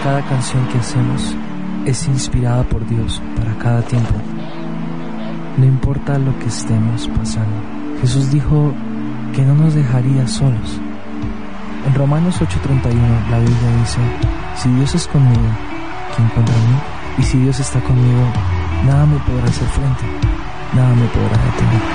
Cada canción que hacemos es inspirada por Dios para cada tiempo. No importa lo que estemos pasando. Jesús dijo que no nos dejaría solos. En Romanos 8:31 la Biblia dice: si Dios es conmigo, ¿quién contra mí? Y si Dios está conmigo, nada me podrá hacer frente, nada me podrá detener.